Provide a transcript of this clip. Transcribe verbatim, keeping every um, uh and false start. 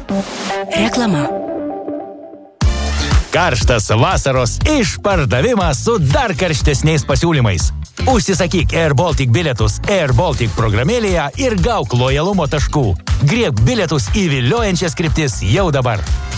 Reklama. Karštas vasaros išpardavimas su dar karštesniais pasiūlymais. Užsisakyk Air Baltic bilietus Air Baltic programėlėje ir gauk lojalumo taškų. Griebk bilietus į viliojančias kryptis jau dabar.